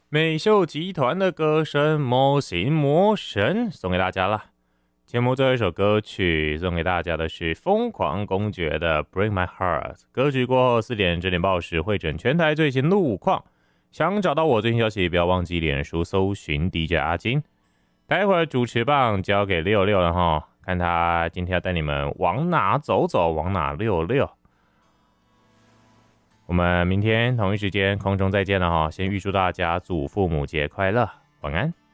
美秀集团的歌声魔形魔神送给大家了。节目最后一首歌曲送给大家的是疯狂公爵的 Break My Heart。歌曲过后4点整点报时会诊全台最新路况。想找到我最新消息，不要忘记脸书搜寻 DJ 阿金。待会儿主持棒交给66了齁，看他今天要带你们往哪走走，往哪溜溜。我们明天同一时间空中再见了齁，先预祝大家祖父母节快乐，晚安。